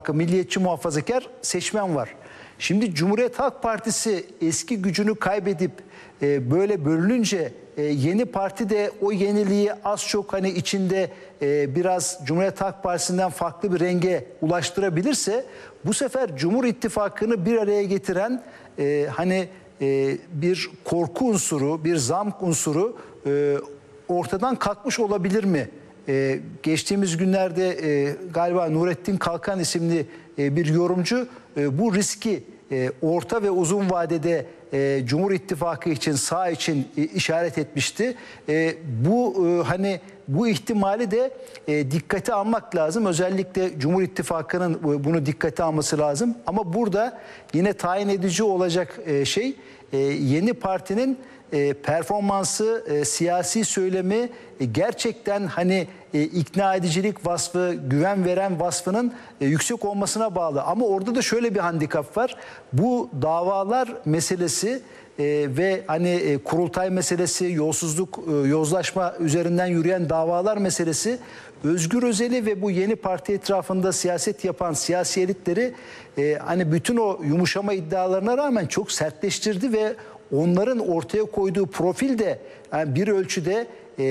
milliyetçi muhafazakar seçmen var. Şimdi Cumhuriyet Halk Partisi eski gücünü kaybedip böyle bölününce yeni parti de o yeniliği az çok hani içinde biraz Cumhuriyet Halk Partisi'nden farklı bir renge ulaştırabilirse bu sefer Cumhur İttifakı'nı bir araya getiren bir korku unsuru, bir zamk unsuru ortadan kalkmış olabilir mi? Geçtiğimiz günlerde galiba Nurettin Kalkan isimli bir yorumcu bu riski orta ve uzun vadede Cumhur İttifakı için, sağ için işaret etmişti. Bu ihtimali de dikkate almak lazım. Özellikle Cumhur İttifakı'nın bunu dikkate alması lazım. Ama burada yine tayin edici olacak yeni partinin performansı, siyasi söylemi gerçekten ikna edicilik vasfı, güven veren vasfının yüksek olmasına bağlı. Ama orada da şöyle bir handikap var. Bu davalar meselesi ve kurultay meselesi, yozlaşma üzerinden yürüyen davalar meselesi Özgür Özel'i ve bu yeni parti etrafında siyaset yapan siyasi elitleri bütün o yumuşama iddialarına rağmen çok sertleştirdi ve onların ortaya koyduğu profil de bir ölçüde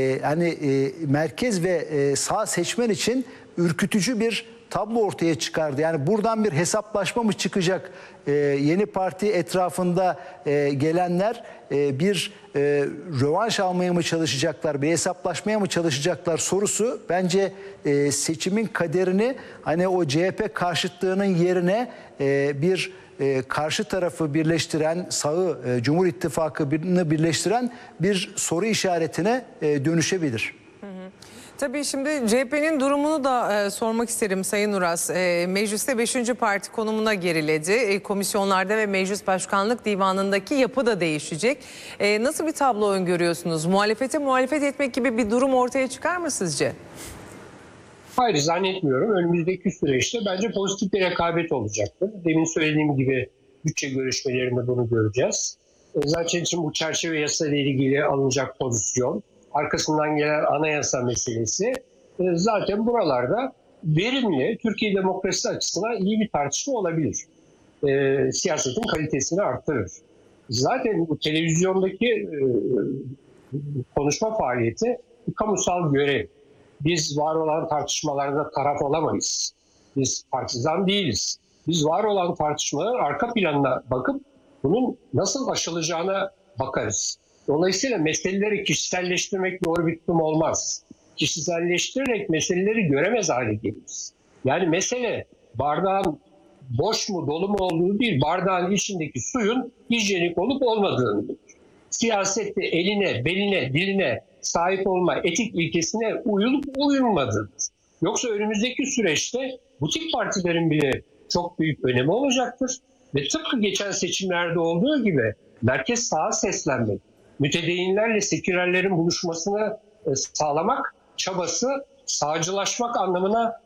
merkez ve sağ seçmen için ürkütücü bir tablo ortaya çıkardı. Yani buradan bir hesaplaşma mı çıkacak? Yeni parti etrafında gelenler bir rövanş almaya mı çalışacaklar, bir hesaplaşmaya mı çalışacaklar sorusu bence seçimin kaderini o CHP karşıtlığının yerine bir karşı tarafı birleştiren, sağı Cumhur İttifakı'nı birleştiren bir soru işaretine dönüşebilir. Tabii şimdi CHP'nin durumunu da sormak isterim Sayın Uras. Mecliste 5. parti konumuna geriledi. Komisyonlarda ve Meclis Başkanlık Divanı'ndaki yapı da değişecek. Nasıl bir tablo öngörüyorsunuz? Muhalefete muhalefet etmek gibi bir durum ortaya çıkar mı sizce? Hayır, zannetmiyorum. Önümüzdeki süreçte bence pozitif bir rekabet olacaktır. Demin söylediğim gibi bütçe görüşmelerinde bunu göreceğiz. Zaten için bu çerçeve yasa ile ilgili alınacak pozisyon, arkasından gelen anayasa meselesi zaten buralarda verimli, Türkiye demokrasisi açısından iyi bir tartışma olabilir. Siyasetin kalitesini arttırır. Zaten bu televizyondaki konuşma faaliyeti bir kamusal görev. Biz var olan tartışmalarda taraf olamayız. Biz partizan değiliz. Biz var olan tartışmaların arka planına bakıp bunun nasıl aşılacağına bakarız. Dolayısıyla meseleleri kişiselleştirmek doğru bir tutum olmaz. Kişiselleştirerek meseleleri göremez hale geliriz. Yani mesele bardağın boş mu dolu mu olduğu değil, bardağın içindeki suyun hijyenik olup olmadığıdır. Siyasette eline, beline, diline sahip olma etik ilkesine uyulup uyulmadıdır. Yoksa önümüzdeki süreçte bu tip partilerin bile çok büyük önemi olacaktır. Ve tıpkı geçen seçimlerde olduğu gibi merkez sağa seslenmek, mütedeyinlerle sekülerlerin buluşmasını sağlamak çabası sağcılaşmak anlamına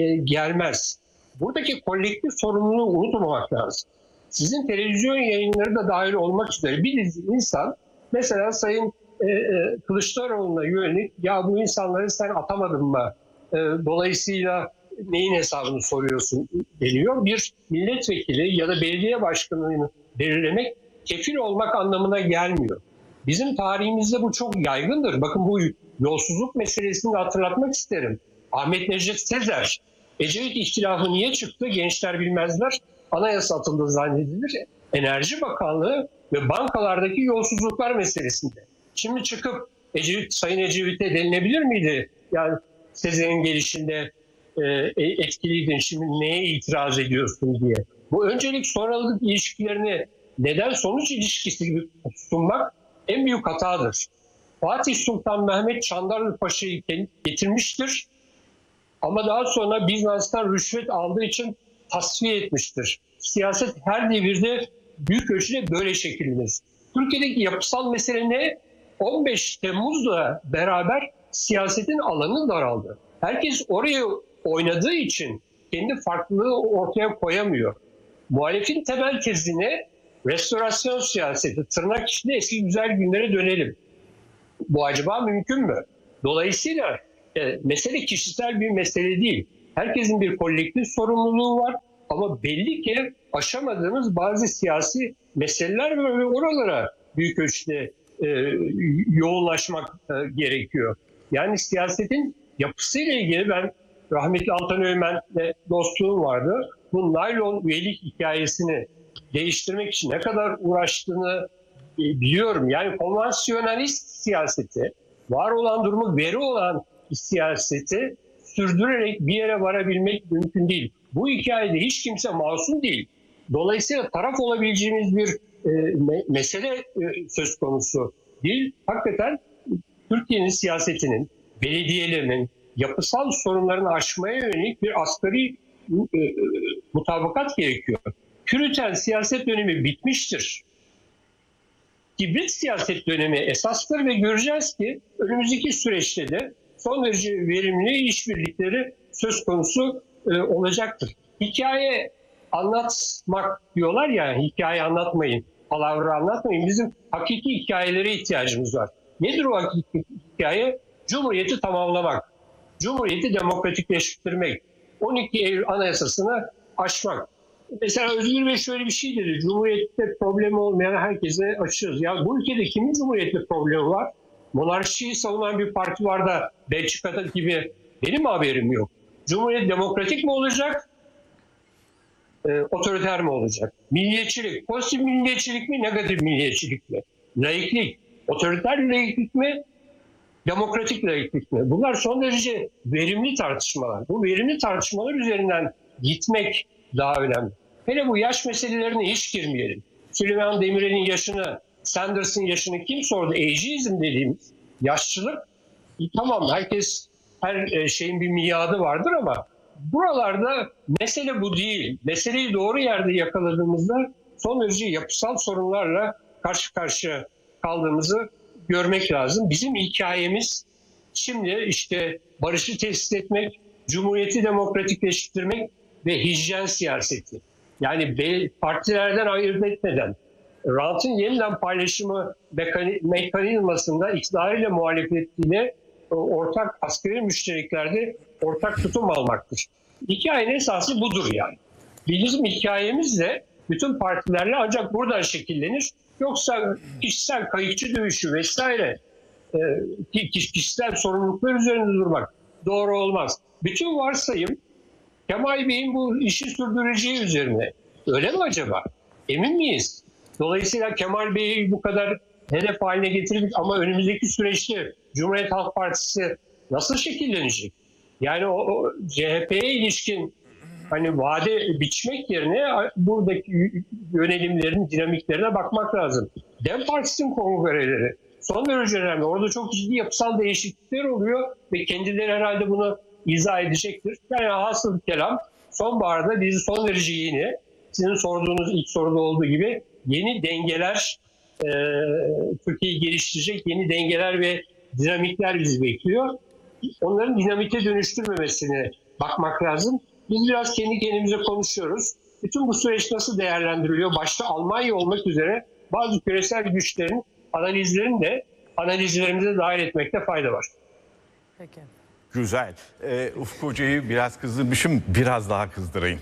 gelmez. Buradaki kolektif sorumluluğu unutmamak lazım. Sizin televizyon yayınları da dahil olmak üzere bir dizi insan mesela Sayın Kılıçdaroğlu'na yönelik ya bu insanları sen atamadın mı? Dolayısıyla neyin hesabını soruyorsun deniyor. Bir milletvekili ya da belediye başkanını belirlemek kefil olmak anlamına gelmiyor. Bizim tarihimizde bu çok yaygındır. Bakın bu yolsuzluk meselesini hatırlatmak isterim. Ahmet Necdet Sezer, Ecevit İhtilafı niye çıktı? Gençler bilmezler. Anayasa atıldı zannedilir. Enerji Bakanlığı ve bankalardaki yolsuzluklar meselesinde. Şimdi çıkıp Sayın Ecevit'e denilebilir miydi? Yani Sezer'in gelişinde etkiliydin, şimdi neye itiraz ediyorsun diye. Bu öncelik sonralık ilişkilerini neden sonuç ilişkisi gibi sunmak en büyük hatadır. Fatih Sultan Mehmet Çandarlı Paşa'yı getirmiştir ama daha sonra Bizans'tan rüşvet aldığı için tasfiye etmiştir. Siyaset her devirde büyük ölçüde böyle şekillenir. Türkiye'deki yapısal mesele ne? 15 Temmuz'la beraber siyasetin alanı daraldı. Herkes oraya oynadığı için kendi farklılığı ortaya koyamıyor. Muhalefetin temel tezine restorasyon siyaseti, tırnak içinde eski güzel günlere dönelim. Bu acaba mümkün mü? Dolayısıyla mesele kişisel bir mesele değil. Herkesin bir kolektif sorumluluğu var ama belli ki aşamadığımız bazı siyasi meseleler var ve oralara büyük ölçüde yoğunlaşmak gerekiyor. Yani siyasetin yapısıyla ilgili ben rahmetli Altan Öğmen'le dostluğum vardı. Bu naylon üyelik hikayesini değiştirmek için ne kadar uğraştığını biliyorum. Yani konvansiyonalist siyaseti, var olan durumu veri olan siyaseti sürdürerek bir yere varabilmek mümkün değil. Bu hikayede hiç kimse masum değil. Dolayısıyla taraf olabileceğimiz bir mesele söz konusu değil. Hakikaten Türkiye'nin siyasetinin, belediyelerinin yapısal sorunlarını aşmaya yönelik bir asgari mutabakat gerekiyor. Püriten siyaset dönemi bitmiştir. Hibrit siyaset dönemi esastır ve göreceğiz ki önümüzdeki süreçte de son derece verimli işbirlikleri söz konusu olacaktır. Hikaye anlatmak diyorlar ya, hikaye anlatmayın, palavra anlatmayın. Bizim hakiki hikayelere ihtiyacımız var. Nedir o hakiki hikaye? Cumhuriyeti tamamlamak, Cumhuriyeti demokratikleştirmek, 12 Eylül Anayasası'nı aşmak. Mesela Özgür Bey şöyle bir şey dedi, Cumhuriyette problemi olmayan herkese açıyoruz. Ya bu ülkede kimin Cumhuriyette problemi var? Monarşiyi savunan bir parti var da Belçika'da gibi, benim haberim yok. Cumhuriyet demokratik mi olacak? Otoriter mi olacak? Milliyetçilik, pozitif milliyetçilik mi, negatif milliyetçilik mi? Laiklik, otoriter laiklik mi, demokratik laiklik mi? Bunlar son derece verimli tartışmalar. Bu verimli tartışmalar üzerinden gitmek daha önemli. Hele bu yaş meselelerine hiç girmeyelim. Süleyman Demirel'in yaşını, Sanders'ın yaşını kim sordu? Ageizm dediğimiz yaşçılık. Tamam, her şeyin bir miadı vardır ama buralarda mesele bu değil. Meseleyi doğru yerde yakaladığımızda son derece yapısal sorunlarla karşı karşıya kaldığımızı görmek lazım. Bizim hikayemiz şimdi işte barışı tesis etmek, cumhuriyeti demokratikleştirmek ve hijyen siyaseti. Yani partilerden ayırt etmeden, rantın yeniden paylaşımı mekanizmasında iktidarıyla muhalefetiyle ortak asgari müştereklerde ortak tutum almaktır. Hikayenin esası budur yani. Bizim hikayemiz de bütün partilerle ancak buradan şekillenir. Yoksa kişisel kayıkçı dövüşü vesaire, kişisel sorumluluklar üzerinde durmak doğru olmaz. Bütün varsayım Kemal Bey'in bu işi sürdüreceği üzerine. Öyle mi acaba? Emin miyiz? Dolayısıyla Kemal Bey'i bu kadar hedef haline getirdik ama önümüzdeki süreçte Cumhuriyet Halk Partisi nasıl şekillenecek? Yani o CHP'ye ilişkin hani vade biçmek yerine buradaki yönelimlerin dinamiklerine bakmak lazım. DEM Partisi'nin kongreleri son derece önemli. Orada çok ciddi yapısal değişiklikler oluyor ve kendileri herhalde bunu izah edecektir. Yani hasıl kelam sonbaharda bizi son derece yeni, sizin sorduğunuz ilk soruda olduğu gibi yeni dengeler, Türkiye'yi geliştirecek yeni dengeler ve dinamikler bizi bekliyor. Onların dinamite dönüştürmemesine bakmak lazım. Biz biraz kendi kendimize konuşuyoruz. Bütün bu süreç nasıl değerlendiriliyor? Başta Almanya olmak üzere bazı küresel güçlerin analizlerini de analizlerimize dahil etmekte fayda var. Peki. Güzel. Ufuk Hoca'yı biraz kızdırmışım, biraz daha kızdırayım.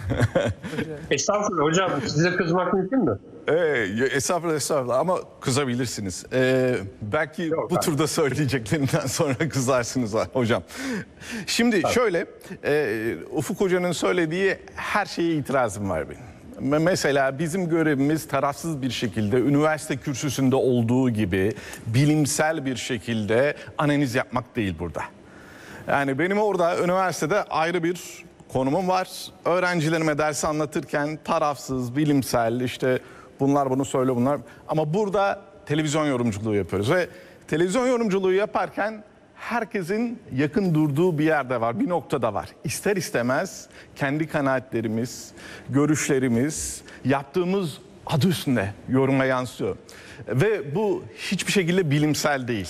Estağfurullah hocam, size kızmak mümkün mü? Estağfurullah ama kızabilirsiniz. Belki Yok, bu turda söyleyeceklerimden sonra kızarsınız hocam. Şimdi şöyle, Ufuk Hoca'nın söylediği her şeye itirazım var benim. Mesela bizim görevimiz tarafsız bir şekilde üniversite kürsüsünde olduğu gibi bilimsel bir şekilde analiz yapmak değil burada. Yani benim orada üniversitede ayrı bir konumum var. Öğrencilerime ders anlatırken tarafsız, bilimsel, işte bunlar bunu söyle bunlar. Ama burada televizyon yorumculuğu yapıyoruz ve televizyon yorumculuğu yaparken herkesin yakın durduğu bir yerde var, bir noktada var. İster istemez kendi kanaatlerimiz, görüşlerimiz, yaptığımız adı üstünde yoruma yansıyor. Ve bu hiçbir şekilde bilimsel değil.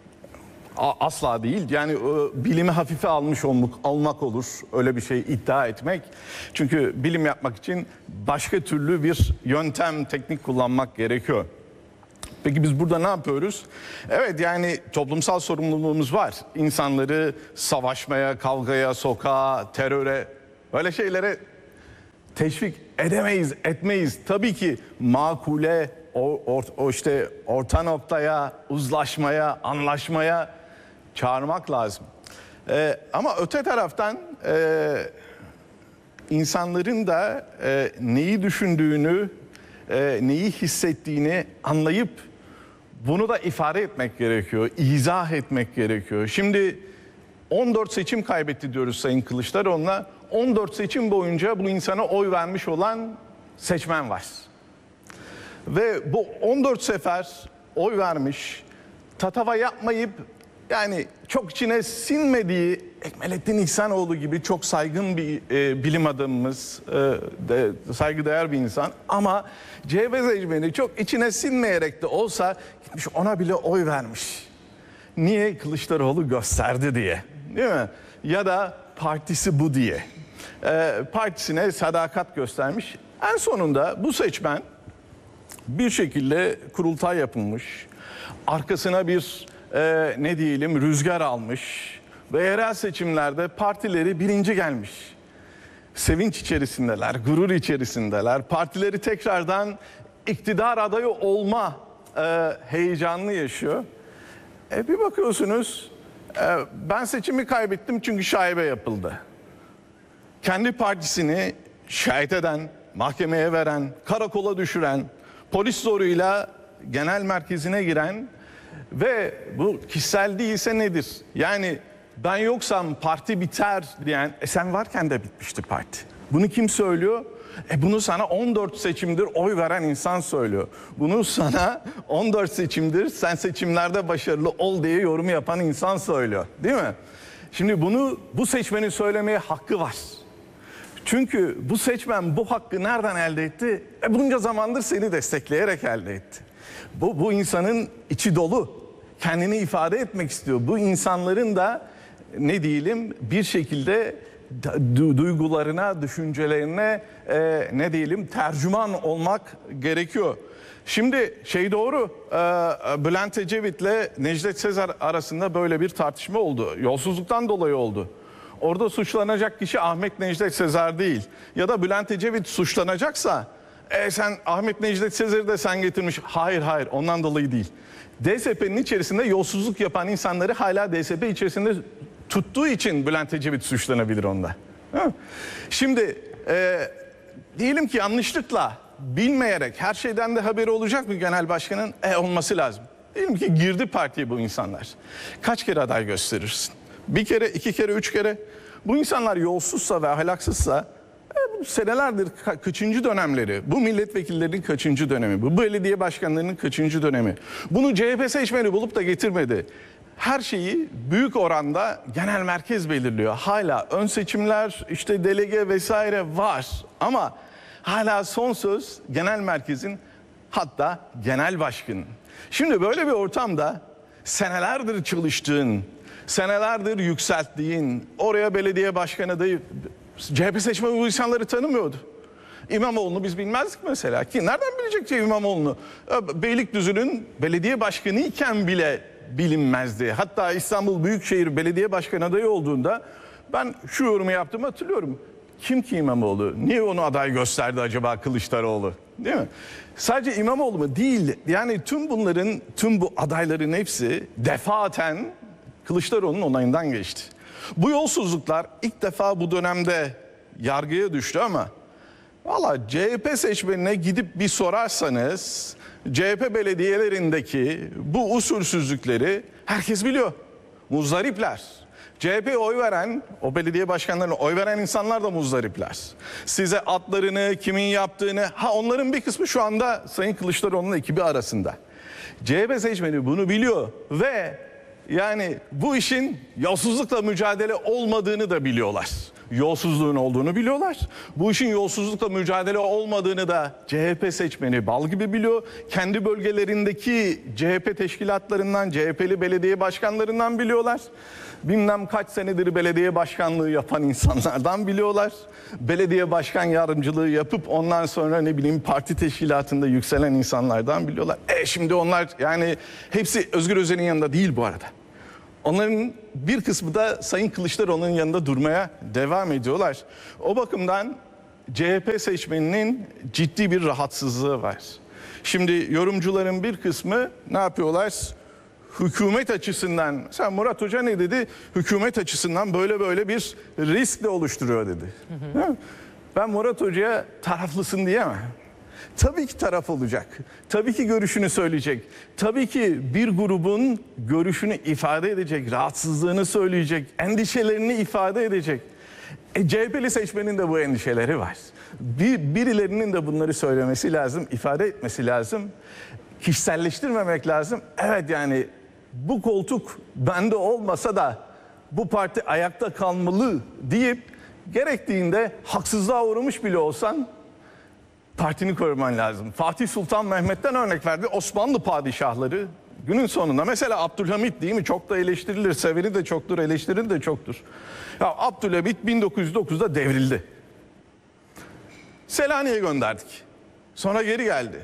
Asla değil. Yani bilimi hafife almış olmak olur. Öyle bir şey iddia etmek. Çünkü bilim yapmak için başka türlü bir yöntem, teknik kullanmak gerekiyor. Peki biz burada ne yapıyoruz? Evet, yani toplumsal sorumluluğumuz var. İnsanları savaşmaya, kavgaya, sokağa, teröre, öyle şeylere teşvik edemeyiz, etmeyiz. Tabii ki makule, işte orta noktaya, uzlaşmaya, anlaşmaya çağırmak lazım. Ama öte taraftan insanların da neyi düşündüğünü, neyi hissettiğini anlayıp bunu da ifade etmek gerekiyor, izah etmek gerekiyor. Şimdi 14 seçim kaybetti diyoruz Sayın Kılıçdaroğlu'na. 14 seçim boyunca bu insana oy vermiş olan seçmen var. Ve bu 14 sefer oy vermiş, tatava yapmayıp yani çok içine sinmediği Ekmelettin İhsanoğlu gibi çok saygın bir bilim adamımız, saygıdeğer bir insan. Ama CHP seçmeni çok içine sinmeyerek de olsa gitmiş ona bile oy vermiş. Niye? Kılıçdaroğlu gösterdi diye, değil mi? Ya da partisi bu diye. Partisine sadakat göstermiş. En sonunda bu seçmen bir şekilde kurultay yapılmış. Arkasına bir ne diyelim rüzgar almış. Ve yerel seçimlerde partileri birinci gelmiş. Sevinç içerisindeler, gurur içerisindeler. Partileri tekrardan iktidar adayı olma heyecanını yaşıyor. Bir bakıyorsunuz ben seçimi kaybettim çünkü şaibe yapıldı. Kendi partisini şahit eden, mahkemeye veren, karakola düşüren, polis zoruyla genel merkezine giren ve bu kişisel değilse nedir? Yani ben yoksam parti biter diyen, sen varken de bitmişti parti. Bunu kim söylüyor? Bunu sana 14 seçimdir oy veren insan söylüyor. Bunu sana 14 seçimdir sen seçimlerde başarılı ol diye yorum yapan insan söylüyor. Değil mi? Şimdi bunu bu seçmenin söylemeye hakkı var. Çünkü bu seçmen bu hakkı nereden elde etti? Bunca zamandır seni destekleyerek elde etti. Bu insanın içi dolu. Kendini ifade etmek istiyor. Bu insanların da ne diyelim bir şekilde duygularına, düşüncelerine ne diyelim tercüman olmak gerekiyor. Şimdi doğru, Bülent Ecevit'le Necdet Sezer arasında böyle bir tartışma oldu. Yolsuzluktan dolayı oldu. Orada suçlanacak kişi Ahmet Necdet Sezer değil. Ya da Bülent Ecevit suçlanacaksa sen Ahmet Necdet Sezer'i de sen getirmiş. Hayır ondan dolayı değil. DSP'nin içerisinde yolsuzluk yapan insanları hala DSP içerisinde tuttuğu için Bülent Ecevit suçlanabilir onda. Şimdi diyelim ki yanlışlıkla, bilmeyerek her şeyden de haberi olacak mı genel başkanın? Olması lazım. Diyelim ki girdi partiye bu insanlar. Kaç kere aday gösterirsin? Bir kere, iki kere, üç kere. Bu insanlar yolsuzsa ve ahlaksızsa bu senelerdir kaçıncı dönemleri, bu milletvekillerinin kaçıncı dönemi, bu belediye başkanlarının kaçıncı dönemi. Bunu CHP seçmeni bulup da getirmedi. Her şeyi büyük oranda genel merkez belirliyor. Hala ön seçimler, işte delege vesaire var ama hala son söz genel merkezin, hatta genel başkanın. Şimdi böyle bir ortamda senelerdir çalıştığın, senelerdir yükselttiğin, oraya belediye başkanı adayı, CHP seçmeni bu insanları tanımıyordu. İmamoğlu'nu biz bilmezdik mesela. Ki nereden bilecek ki İmamoğlu'nu? Beylikdüzü'nün belediye başkanı iken bile bilinmezdi. Hatta İstanbul Büyükşehir Belediye Başkanı adayı olduğunda ben şu yorumu yaptığımı hatırlıyorum. Kim ki İmamoğlu? Niye onu aday gösterdi acaba Kılıçdaroğlu? Değil mi? Sadece İmamoğlu mu? Değil. Yani tüm bu adayların hepsi defaten Kılıçdaroğlu'nun onayından geçti. Bu yolsuzluklar ilk defa bu dönemde yargıya düştü ama valla CHP seçmenine gidip bir sorarsanız CHP belediyelerindeki bu usulsüzlükleri herkes biliyor. Muzdaripler. CHP'ye oy veren, o belediye başkanlarına oy veren insanlar da muzdaripler. Size adlarını, kimin yaptığını, onların bir kısmı şu anda Sayın Kılıçdaroğlu'nun ekibi arasında. CHP seçmeni bunu biliyor ve yani bu işin yolsuzlukla mücadele olmadığını da biliyorlar. Yolsuzluğun olduğunu biliyorlar. Bu işin yolsuzlukla mücadele olmadığını da CHP seçmeni bal gibi biliyor. Kendi bölgelerindeki CHP teşkilatlarından, CHP'li belediye başkanlarından biliyorlar. bilmem kaç senedir belediye başkanlığı yapan insanlardan biliyorlar. Belediye başkan yardımcılığı yapıp ondan sonra ne bileyim parti teşkilatında yükselen insanlardan biliyorlar. Şimdi onlar yani hepsi Özgür Özel'in yanında değil bu arada. Onların bir kısmı da Sayın Kılıçdaroğlu'nun yanında durmaya devam ediyorlar. O bakımdan CHP seçmeninin ciddi bir rahatsızlığı var. Şimdi yorumcuların bir kısmı ne yapıyorlar? Hükümet açısından, mesela Murat Hoca ne dedi? Hükümet açısından böyle bir risk de oluşturuyor dedi. Ben Murat Hoca'ya taraflısın diyemem. Tabii ki taraf olacak. Tabii ki görüşünü söyleyecek. Tabii ki bir grubun görüşünü ifade edecek, rahatsızlığını söyleyecek, endişelerini ifade edecek. CHP'li seçmenin de bu endişeleri var. Birilerinin de bunları söylemesi lazım, ifade etmesi lazım. Kişiselleştirmemek lazım. Evet yani bu koltuk bende olmasa da bu parti ayakta kalmalı deyip gerektiğinde haksızlığa uğramış bile olsan partini koruman lazım. Fatih Sultan Mehmet'ten örnek verdi. Osmanlı padişahları günün sonunda mesela Abdülhamit değil mi? Çok da eleştirilir. Seveni de çoktur, eleştirini de çoktur. Ya Abdülhamit 1909'da devrildi. Selanik'e gönderdik. Sonra geri geldi.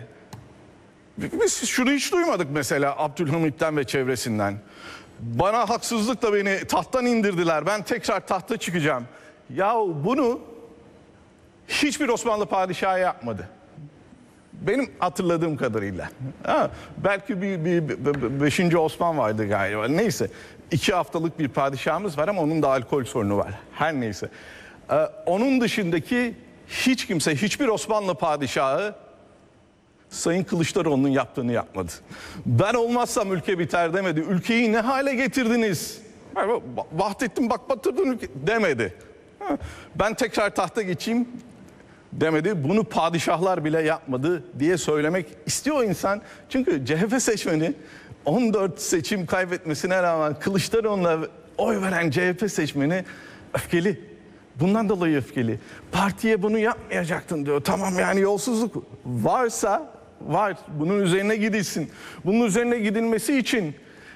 Biz şunu hiç duymadık mesela Abdülhamit'ten ve çevresinden. Bana haksızlıkla beni tahttan indirdiler. Ben tekrar tahta çıkacağım. Yahu bunu hiçbir Osmanlı padişahı yapmadı. Benim hatırladığım kadarıyla. Belki bir 5. Osman vardı galiba. Neyse 2 haftalık bir padişahımız var ama onun da alkol sorunu var. Her neyse. Onun dışındaki hiç kimse, hiçbir Osmanlı padişahı Sayın Kılıçdaroğlu'nun yaptığını yapmadı. Ben olmazsam ülke biter demedi. Ülkeyi ne hale getirdiniz? Vahdettin bak batırdın ülke demedi. Ben tekrar tahta geçeyim demedi. Bunu padişahlar bile yapmadı diye söylemek istiyor insan. Çünkü CHP seçmeni 14 seçim kaybetmesine rağmen Kılıçdaroğlu'na oy veren CHP seçmeni öfkeli. Bundan dolayı öfkeli. Partiye bunu yapmayacaktın diyor. Tamam yani yolsuzluk varsa var. Bunun üzerine gidilsin. Bunun üzerine gidilmesi için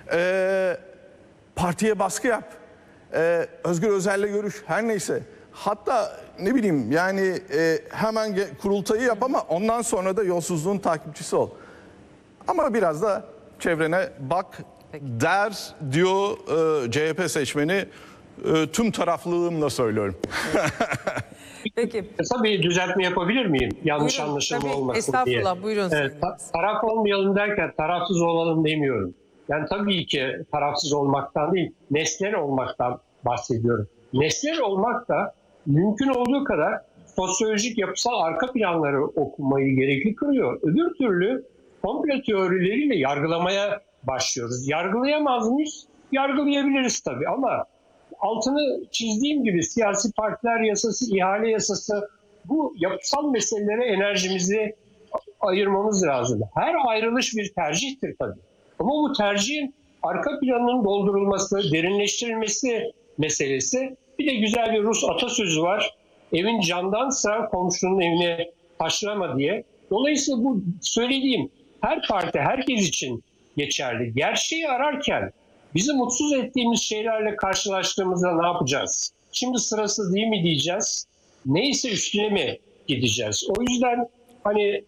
partiye baskı yap. Özgür Özel'le görüş her neyse. Hatta ne bileyim yani hemen kurultayı yap ama ondan sonra da yolsuzluğun takipçisi ol. Ama biraz da çevrene bak der diyor CHP seçmeni. Tüm taraflılığımla söylüyorum. Peki. Kısa bir düzeltme yapabilir miyim? Yanlış Buyurun, anlaşılma tabii, olmasın diye. estağfurullah, buyurun. Taraf olmayalım derken tarafsız olalım demiyorum. Yani tabii ki tarafsız olmaktan değil, nesnel olmaktan bahsediyorum. Nesnel olmak da mümkün olduğu kadar sosyolojik yapısal arka planları okumayı gerekli kılıyor. Öbür türlü komplo teorileriyle yargılamaya başlıyoruz. Yargılayamaz mıyız? Yargılayabiliriz tabii ama altını çizdiğim gibi siyasi partiler yasası, ihale yasası, bu yapısal meselelere enerjimizi ayırmamız lazım. Her ayrılış bir tercihtir tabii. Ama bu tercihin arka planının doldurulması, derinleştirilmesi meselesi. Bir de güzel bir Rus atasözü var. Evin candansa komşunun evine taşlama diye. Dolayısıyla bu söylediğim her parti, herkes için geçerli. Gerçeği ararken bizi mutsuz ettiğimiz şeylerle karşılaştığımızda ne yapacağız? Şimdi sırası değil mi diyeceğiz? Neyse üstüne mi gideceğiz? O yüzden hani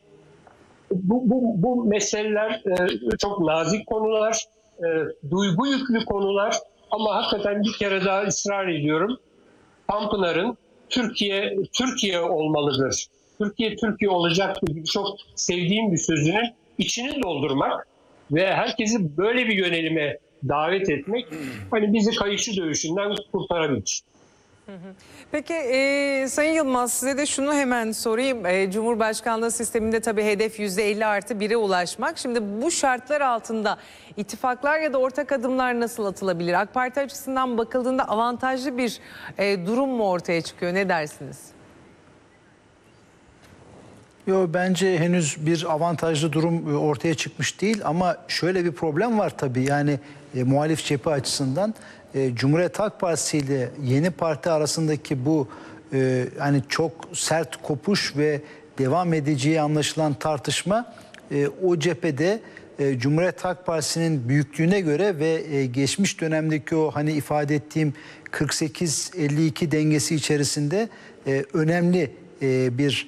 bu meseleler çok nazik konular, duygu yüklü konular ama hakikaten bir kere daha ısrar ediyorum. Tanpınar'ın Türkiye olmalıdır. Türkiye olacaktır gibi çok sevdiğim bir sözünün içini doldurmak ve herkesi böyle bir yönelime davet etmek hani bizi kayıkçı dövüşünden kurtarabilir. Peki Sayın Yılmaz, size de şunu hemen sorayım. Cumhurbaşkanlığı sisteminde tabii hedef %50+1'e ulaşmak. Şimdi bu şartlar altında ittifaklar ya da ortak adımlar nasıl atılabilir? AK Parti açısından bakıldığında avantajlı bir durum mu ortaya çıkıyor? Ne dersiniz? Yo, bence henüz bir avantajlı durum ortaya çıkmış değil ama şöyle bir problem var tabii yani muhalif cephe açısından Cumhuriyet Halk Partisi ile yeni parti arasındaki bu hani çok sert kopuş ve devam edeceği anlaşılan tartışma o cephede Cumhuriyet Halk Partisi'nin büyüklüğüne göre ve geçmiş dönemdeki o hani ifade ettiğim 48-52 dengesi içerisinde önemli bir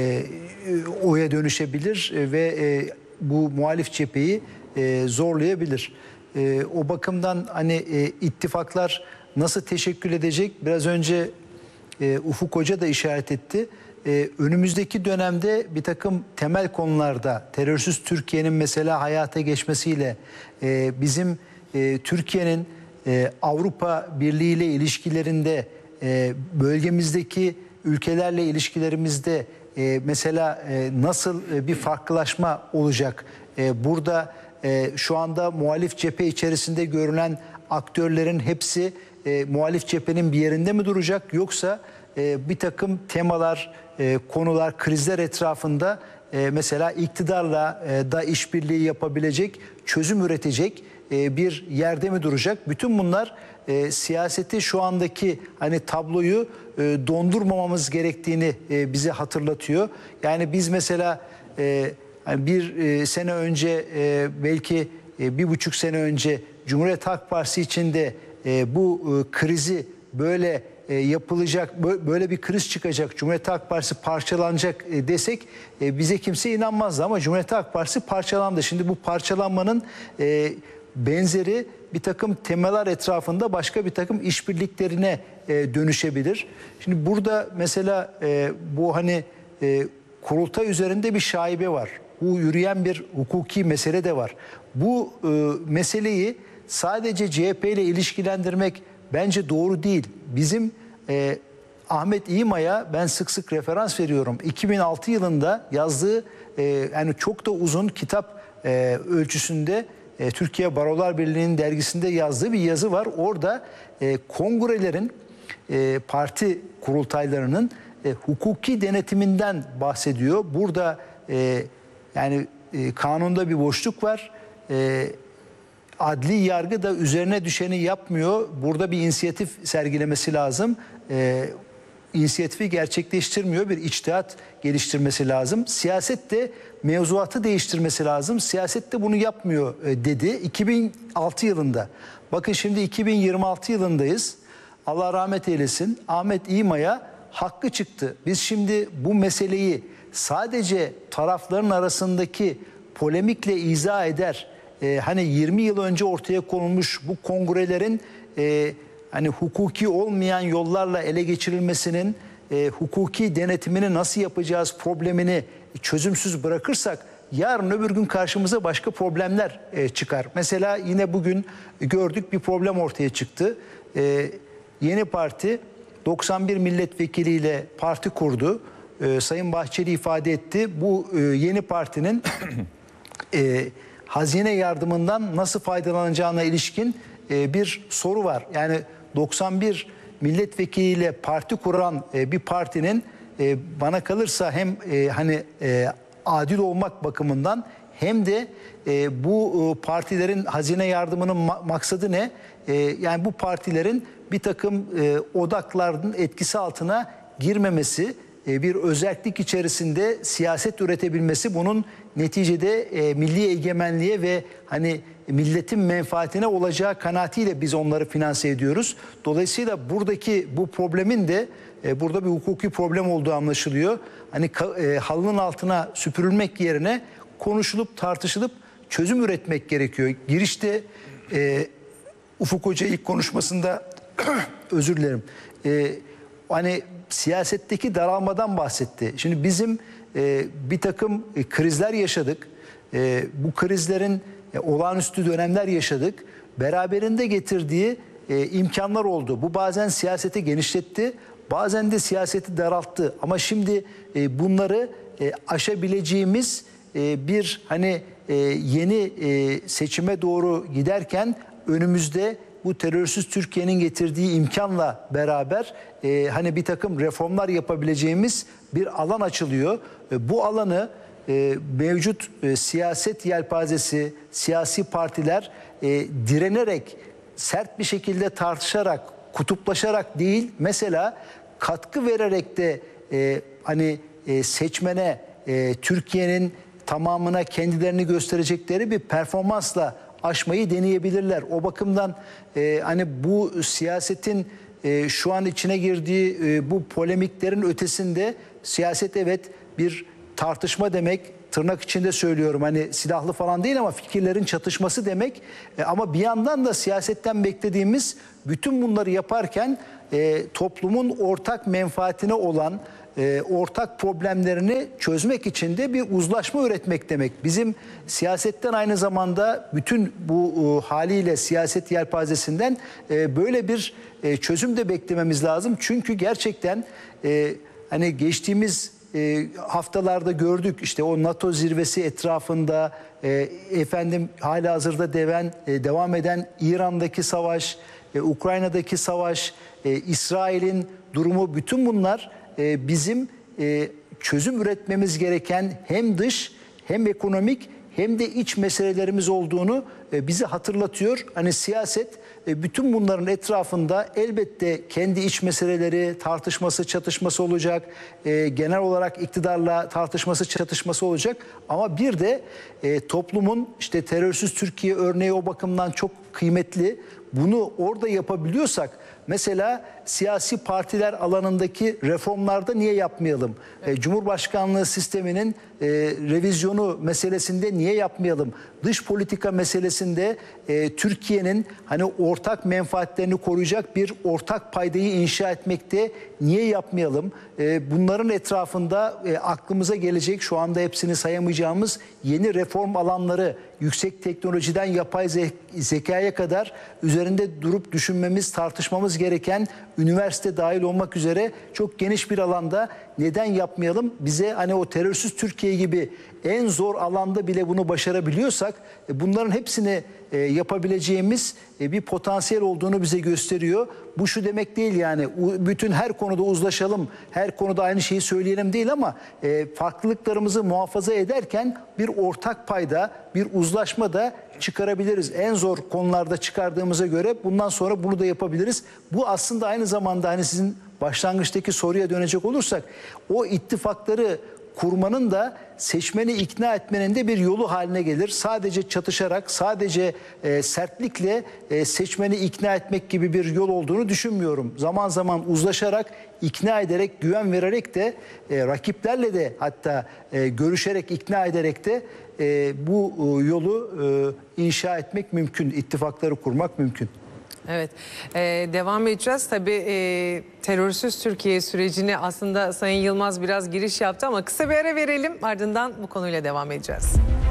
oya dönüşebilir ve bu muhalif cepheyi zorlayabilir. O bakımdan hani ittifaklar nasıl teşekkül edecek? Biraz önce Ufuk Hoca da işaret etti. Önümüzdeki dönemde bir takım temel konularda terörsüz Türkiye'nin mesela hayata geçmesiyle bizim Türkiye'nin Avrupa Birliği ile ilişkilerinde, bölgemizdeki ülkelerle ilişkilerimizde mesela nasıl bir farklılaşma olacak? Burada şu anda muhalif cephe içerisinde görülen aktörlerin hepsi muhalif cephenin bir yerinde mi duracak, yoksa bir takım temalar, konular, krizler etrafında mesela iktidarla da işbirliği yapabilecek, çözüm üretecek bir yerde mi duracak? Bütün bunlar siyaseti, şu andaki hani tabloyu dondurmamamız gerektiğini bize hatırlatıyor. Yani biz mesela bir sene önce, belki 1,5 sene önce Cumhuriyet Halk Partisi içinde bu krizi böyle yapılacak, böyle bir kriz çıkacak, Cumhuriyet Halk Partisi parçalanacak desek bize kimse inanmazdı, ama Cumhuriyet Halk Partisi parçalandı. Şimdi bu parçalanmanın benzeri bir takım temeller etrafında başka bir takım işbirliklerine dönüşebilir. Şimdi burada mesela bu hani kurultay üzerinde bir şaibe var. Bu yürüyen bir hukuki mesele de var. Bu meseleyi sadece CHP ile ilişkilendirmek bence doğru değil. Bizim Ahmet İmay'a ben sık sık referans veriyorum. 2006 yılında yazdığı yani çok da uzun kitap ölçüsünde Türkiye Barolar Birliği'nin dergisinde yazdığı bir yazı var. Orada kongrelerin, parti kurultaylarının hukuki denetiminden bahsediyor. Burada yani kanunda bir boşluk var. Adli yargı da üzerine düşeni yapmıyor. Burada bir inisiyatif sergilemesi lazım. İnisiyatifi gerçekleştirmiyor. Bir içtihat geliştirmesi lazım. Siyaset de mevzuatı değiştirmesi lazım. Siyaset de bunu yapmıyor dedi 2006 yılında. Bakın şimdi 2026 yılındayız. Allah rahmet eylesin. Ahmet İmay'a hakkı çıktı. Biz şimdi bu meseleyi sadece tarafların arasındaki polemikle izah eder. Hani 20 yıl önce ortaya konulmuş bu kongrelerin hani hukuki olmayan yollarla ele geçirilmesinin hukuki denetimini nasıl yapacağız problemini çözümsüz bırakırsak yarın öbür gün karşımıza başka problemler çıkar. Mesela yine bugün gördük, bir problem ortaya çıktı. Yeni Parti 91 milletvekiliyle parti kurdu. Sayın Bahçeli ifade etti. Bu yeni partinin hazine yardımından nasıl faydalanacağına ilişkin bir soru var. Yani 91 milletvekiliyle parti kuran bir partinin bana kalırsa hem hani adil olmak bakımından hem de bu partilerin hazine yardımının maksadı ne? Yani bu partilerin bir takım odakların etkisi altına girmemesi, bir özellik içerisinde siyaset üretebilmesi, bunun neticede milli egemenliğe ve hani milletin menfaatine olacağı kanaatiyle biz onları finanse ediyoruz. Dolayısıyla buradaki bu problemin de burada bir hukuki problem olduğu anlaşılıyor. Hani halının altına süpürülmek yerine konuşulup tartışılıp çözüm üretmek gerekiyor. Girişte Ufuk Hoca ilk konuşmasında özür dilerim. Hani siyasetteki daralmadan bahsetti. Şimdi bizim bir takım krizler yaşadık. Bu krizlerin olağanüstü dönemler yaşadık. Beraberinde getirdiği imkanlar oldu. Bu bazen siyaseti genişletti, bazen de siyaseti daralttı. Ama şimdi bunları aşabileceğimiz bir hani yeni seçime doğru giderken önümüzde bu terörsüz Türkiye'nin getirdiği imkanla beraber hani bir takım reformlar yapabileceğimiz bir alan açılıyor. Bu alanı mevcut siyaset yelpazesi, siyasi partiler direnerek, sert bir şekilde tartışarak, kutuplaşarak değil, mesela katkı vererek de hani seçmene Türkiye'nin tamamına kendilerini gösterecekleri bir performansla aşmayı deneyebilirler. O bakımdan hani bu siyasetin şu an içine girdiği bu polemiklerin ötesinde siyaset evet bir tartışma demek. Tırnak içinde söylüyorum, hani silahlı falan değil ama fikirlerin çatışması demek. Ama bir yandan da siyasetten beklediğimiz bütün bunları yaparken toplumun ortak menfaatine olan ortak problemlerini çözmek için de bir uzlaşma üretmek demek. Bizim siyasetten aynı zamanda bütün bu haliyle siyaset yelpazesinden böyle bir çözüm de beklememiz lazım. Çünkü gerçekten hani geçtiğimiz haftalarda gördük, işte o NATO zirvesi etrafında halihazırda devam eden İran'daki savaş, Ukrayna'daki savaş, İsrail'in durumu, bütün bunlar bizim çözüm üretmemiz gereken hem dış hem ekonomik hem de iç meselelerimiz olduğunu bize hatırlatıyor. Hani siyaset bütün bunların etrafında elbette kendi iç meseleleri, tartışması, çatışması olacak. Genel olarak iktidarla tartışması, çatışması olacak. Ama bir de toplumun, işte terörsüz Türkiye örneği o bakımdan çok kıymetli. Bunu orada yapabiliyorsak, mesela siyasi partiler alanındaki reformlarda niye yapmayalım? Cumhurbaşkanlığı sisteminin revizyonu meselesinde niye yapmayalım? Dış politika meselesinde Türkiye'nin hani ortak menfaatlerini koruyacak bir ortak paydayı inşa etmekte niye yapmayalım? Bunların etrafında aklımıza gelecek, şu anda hepsini sayamayacağımız yeni reform alanları, yüksek teknolojiden yapay zekaya kadar üzerinde durup düşünmemiz, tartışmamız gereken, üniversite dahil olmak üzere çok geniş bir alanda neden yapmayalım? Bize hani o terörsüz Türkiye gibi en zor alanda bile bunu başarabiliyorsak bunların hepsini yapabileceğimiz bir potansiyel olduğunu bize gösteriyor. Bu şu demek değil, yani bütün her konuda uzlaşalım, her konuda aynı şeyi söyleyelim değil, ama farklılıklarımızı muhafaza ederken bir ortak payda, bir uzlaşma da çıkarabiliriz. En zor konularda çıkardığımıza göre bundan sonra bunu da yapabiliriz. Bu aslında aynı zamanda hani sizin başlangıçtaki soruya dönecek olursak, o ittifakları kurmanın da seçmeni ikna etmenin de bir yolu haline gelir. Sadece çatışarak, sadece sertlikle seçmeni ikna etmek gibi bir yol olduğunu düşünmüyorum. Zaman zaman uzlaşarak, ikna ederek, güven vererek de rakiplerle de hatta görüşerek, ikna ederek de bu yolu inşa etmek mümkün. İttifakları kurmak mümkün. Evet, devam edeceğiz. Tabii terörsüz Türkiye sürecini aslında Sayın Yılmaz biraz giriş yaptı ama kısa bir ara verelim. Ardından bu konuyla devam edeceğiz.